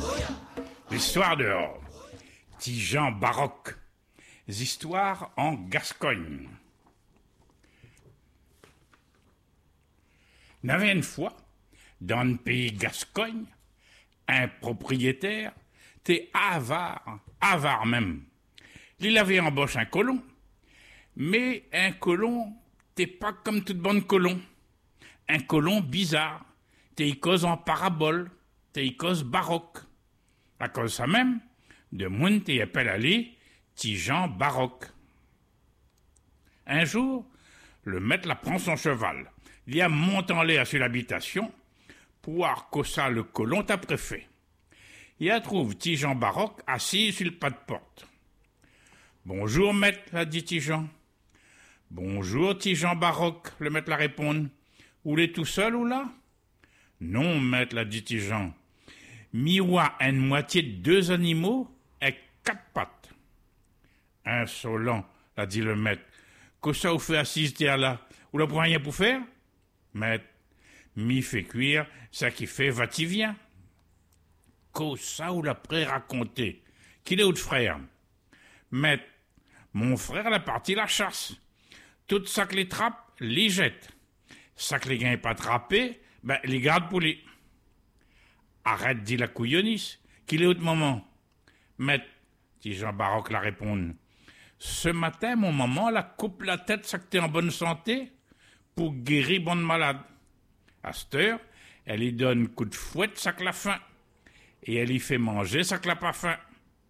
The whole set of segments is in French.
L'histoire dehors. Petit Jean baroque. Les histoires en Gascogne. Il y avait une fois, dans le pays Gascogne, un propriétaire, t'es avare même. Il avait embauché un colon, mais un colon, t'es pas comme toute bonne colon. Un colon bizarre, t'es cause en parabole, t'es cause baroque. À cause ça même, de monde t'es appelé aller, petit Jean baroque. Un jour, le maître la prend son cheval, il y a monté en l'air sur l'habitation, pour voir que ça le colon t'a préfet. Il y a trouve petit Jean baroque assis sur le pas de porte. Bonjour maître, a dit petit Jean. Bonjour petit Jean baroque, le maître la répond. Vous l'êtes tout seul ou là? Non maître, l'a dit petit Jean. Miwa une moitié de 2 animaux et 4 pattes. Insolent, l'a dit le maître. Que ça vous fait assise terre là? Vous n'avez rien pour faire? Maître, m'y fait cuire, ça qui fait va-t-il-vient. Que ça vous l'a pré-raconté? Qu'il est votre frère? Maître, mon frère l'a parti la chasse. Tout ça que les trappe, les jette. Ça que les gagne pas attrapé, ben les garde pour les. Arrête, dit la couillonisse, qu'il est au moment. Maître, dit Jean baroque la répondre. Ce matin, mon maman la coupe la tête, ça que t'es en bonne santé, pour guérir bonne malade. À cette heure, elle y donne coup de fouette, ça que la faim. Et elle y fait manger, ça que la pas faim.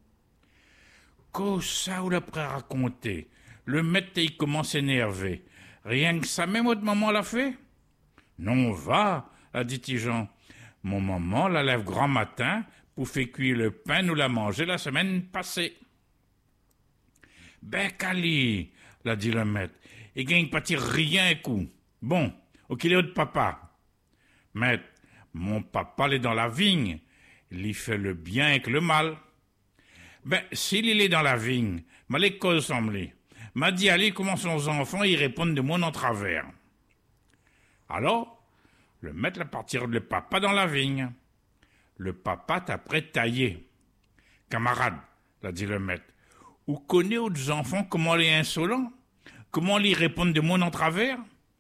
Que ça ou l'a pré-raconté. Le maître, il commence à énerver. Rien que ça, même votre maman l'a fait? Non, va, a dit Jean. Mon maman la lève grand matin pour faire cuire le pain, nous l'a mangé la semaine passée. Ben, Cali, l'a dit le maître, il gagne pas rien un coup. Bon, au qu'il est de papa. Maître, mon papa il est dans la vigne, il y fait le bien avec le mal. Ben, s'il est dans la vigne, m'a les causes semblées. M'a dit allez comment son enfant y répondent de mon en travers. Alors, le maître la partir le papa dans la vigne. Le papa t'a prêt taillé. Camarade, l'a dit le maître, vous connaissez aux enfants comment les insolents? Comment les répondent de mon en travers?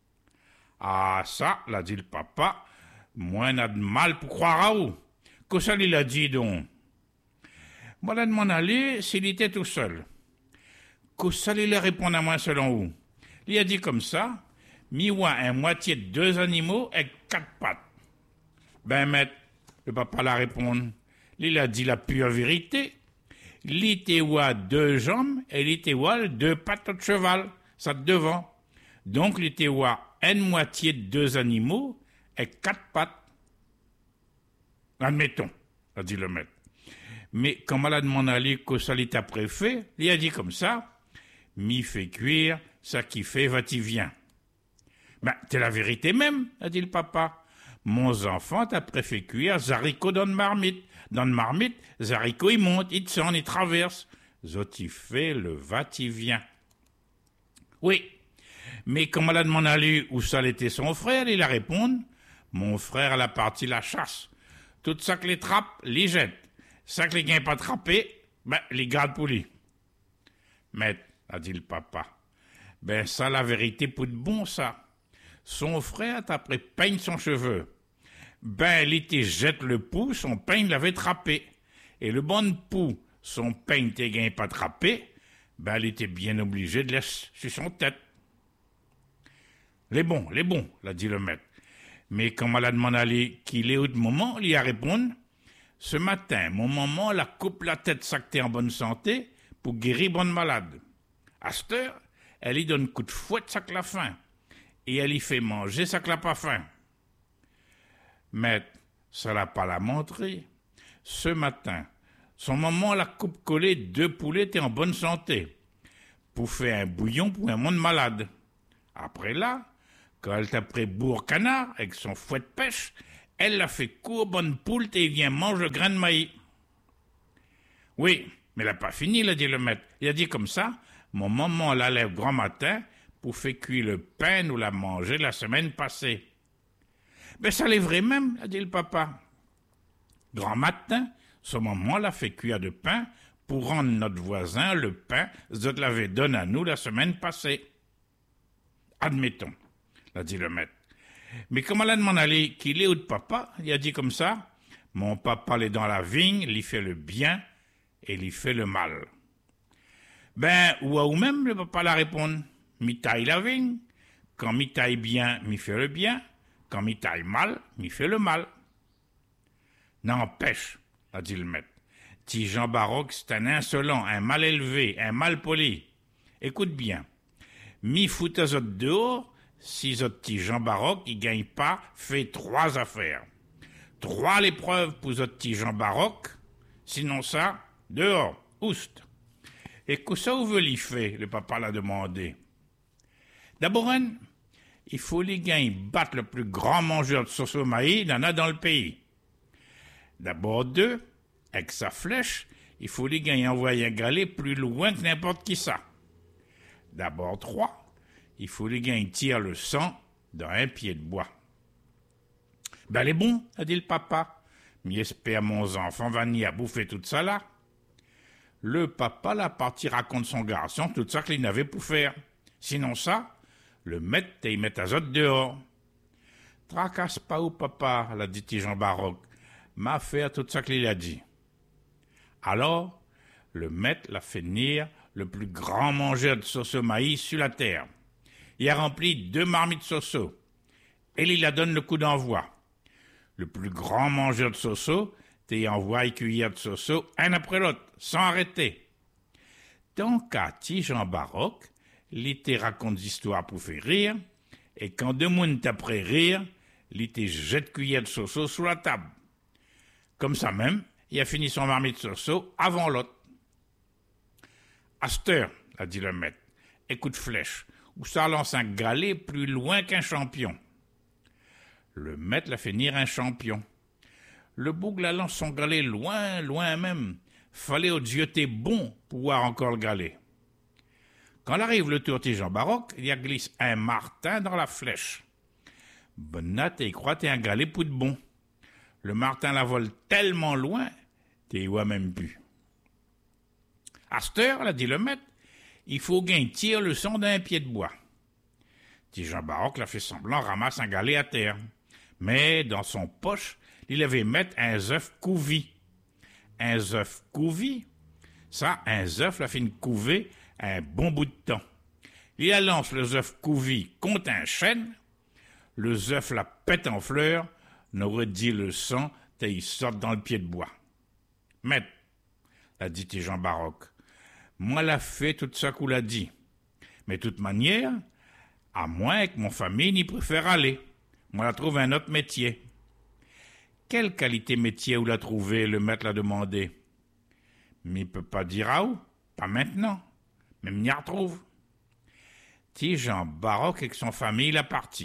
Ah ça, l'a dit le papa, moi n'a de mal pour croire à vous. Que ça il a dit donc? Moi là de m'en aller s'il était tout seul. Que ça il répond à moi selon vous? Il a dit comme ça, miwa un moitié de 2 animaux et 4 pattes. Ben maître, le papa la répond, il a dit la pure vérité. L'itewa 2 jambes et l'itewa 2 pattes de cheval, ça de devant. Donc l'itewa une moitié de 2 animaux et 4 pattes. Admettons, a dit le maître. Mais comme elle a demandé à lui que ça l'était préfet, il a dit comme ça, m'y fait cuire, ça qui fait va-t-il-vient. Ben, c'est la vérité même, a dit le papa. Mon enfant t'a préfet cuire Zarico dans le marmite. Dans le marmite, Zarico il monte, il descend, il traverse. Zot il fait le va-t-il-vient. Oui, mais comme elle a demandé à lui où ça l'était son frère, il a répondu, mon frère a parti la chasse. Tout ça que les trappe, les jette. Ça que les gagne pas attrapé, ben, les garde pour lui. Maître, a dit le papa, ben ça la vérité pour de bon ça. Son frère après peigne son cheveu. Ben il te jette le pou, son peigne l'avait trappé. Et le bon pou, son peigne te gagne pas attrapé, ben il était bien obligé de laisser sur son tête. Les bons, l'a dit le maître. Mais quand elle a demandé à lui qu'il est au moment, il a répondu, ce matin, mon maman la coupe la tête sactée en bonne santé pour guérir bonne malade. À cette heure, elle y donne coup de fouette sac la faim. Et elle y fait manger sac la pas faim. Maître, ça l'a pas la montré. Ce matin, son maman la coupe collée 2 poulets et en bonne santé. Pour faire un bouillon pour un monde malade. Après là, quand elle t'a pris bourre canard avec son fouet de pêche, elle l'a fait court bonne poule et il vient manger le grain de maïs. Oui, mais elle n'a pas fini, l'a dit le maître. Il a dit comme ça, mon maman la lève grand matin pour faire cuire le pain, nous l'a mangé la semaine passée. Ben ça l'est vrai même, a dit le papa. Grand matin, ce moment l'a fait cuire de pain pour rendre notre voisin le pain zot l'avait donné à nous la semaine passée. Admettons, l'a dit le maître. Mais comment l'a demandé qu'il est où de papa? Il a dit comme ça, mon papa est dans la vigne, il fait le bien et il fait le mal. Ben, ou même le papa l'a répondu, mi taille la vigne, quand mi taille bien, mi fait le bien, quand mi taille mal, mi fait le mal. N'empêche, a dit le maître, petit Jean Baroque, c'est un insolent, un mal élevé, un mal poli. Écoute bien, mi fout à zot dehors, si zot petit Jean Baroque, il gagne pas, fait 3 affaires. 3 l'épreuve pour zot petit Jean Baroque, sinon ça, dehors, oust. Et que ça, où veut l'y faire, le papa l'a demandé. D'abord, il faut les gagner battre le plus grand mangeur de sauce au maïs, il y en a dans le pays. D'abord 2, avec sa flèche, il faut les gagner envoyer un galet plus loin que n'importe qui ça. D'abord 3, il faut les gagner tire le sang dans un pied de bois. Ben, les bons, a dit le papa. J'espère mon enfant va n'y à bouffer tout ça là. Le papa l'a parti raconte son garçon tout ça qu'il n'avait pour faire. Sinon ça, le maître y met à zot dehors. Tracasse pas au papa, l'a dit Jean Baroque. M'a fait tout ça qu'il a dit. Alors, le maître l'a fait venir le plus grand mangeur de sauce au maïs sur la terre. Il a rempli 2 marmites sauceau. Et il la donne le coup d'envoi. Le plus grand mangeur de sauceau t'y envoie une cuillère de sauceau, un après l'autre, sans arrêter. Donc, à Jean Baroque, il te raconte des histoires pour faire rire, et quand 2 mounes t'après rire, il te jette cuillère de sauceau sous la table. Comme ça même, il a fini son marmite sauceau avant l'autre. À cette heure, a dit le maître, écoute flèche, où ça lance un galet plus loin qu'un champion. Le maître l'a fait venir un champion. Le bouc la lance son galet loin, loin même. Fallait au Dieu t'es bon pour voir encore le galet. Quand arrive le tour de Jean Baroque, il y a glisse un martin dans la flèche. Bonat et croit t'es un galet pour de bon. Le martin la vole tellement loin, t'es vois même plus. À cette heure, l'a dit le maître, il faut qu'un tire le son d'un pied de bois. Petit Jean Baroque l'a fait semblant ramasse un galet à terre. Mais dans son poche, il avait mettre un œuf couvi. Un œuf couvi, ça, un œuf l'a fait une couvée un bon bout de temps. Il lance le œuf couvi contre un chêne, le œuf la pète en fleurs, n'aurait dit le sang, et il sort dans le pied de bois. Maître, l'a dit Jean Baroque, moi l'a fait tout ça qu'on l'a dit. Mais de toute manière, à moins que mon famille n'y préfère aller. Moi la trouve un autre métier. Quelle qualité métier ou l'a trouvé, le maître l'a demandé. Mais il peut pas dire à où, pas maintenant. Mais m'y retrouve. Jean Baroque avec son famille l'a parti.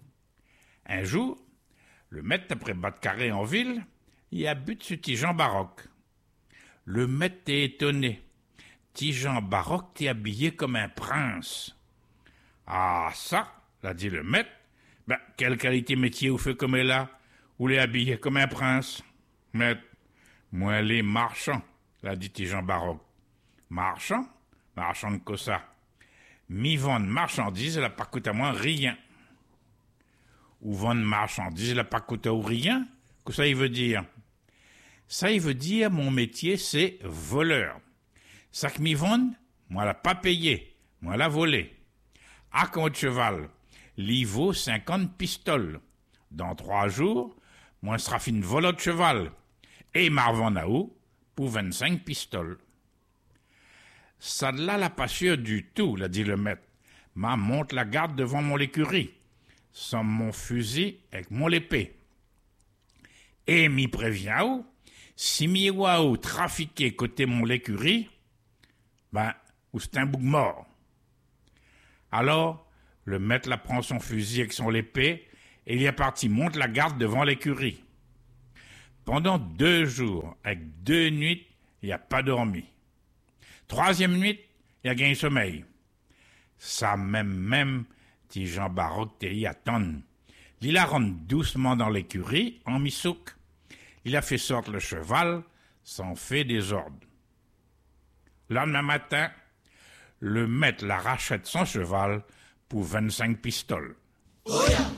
Un jour, le maître après battre carré en ville, il a but sur Jean Baroque. Le maître est étonné. Jean Baroque t'est habillé comme un prince. Ah ça, l'a dit le maître, ben quelle qualité métier vous fait comme elle là, ou l'est habillé comme un prince. Maître, moi les marchands, l'a dit Jean Baroque. Marchand? Marchand de quoi ça? Mi vendre marchandises, elle a pas coûté à moi rien. Ou vendre marchandises, elle a pas coûté à rien? Que ça il veut dire? Ça il veut dire mon métier c'est voleur. Ça que mi vendre, moi l'a pas payé, moi l'a volé. À compte cheval, l'y vaut 50 pistoles. Dans 3 jours, moi sera fin vol de cheval. Et m'arvend à où pour 25 pistoles. Ça de là la pas sûr du tout, l'a dit le maître. Ma monte la garde devant mon écurie, sans mon fusil avec mon épée. Et m'y prévient où, si m'y voit où trafiquer côté mon écurie, ben, ou c'est un bouc mort. Alors, le maître la prend son fusil avec son épée et il est parti monte la garde devant l'écurie. Pendant 2 jours, avec 2 nuits, il n'a pas dormi. 3e nuit, il a gagné sommeil. Ça même, dit Jean Baroque, t'es y attendre. Il la rentre doucement dans l'écurie, en misouk. Il a fait sortir le cheval, sans fait des ordres. Le lendemain matin, le maître la rachète son cheval pour 25 pistoles.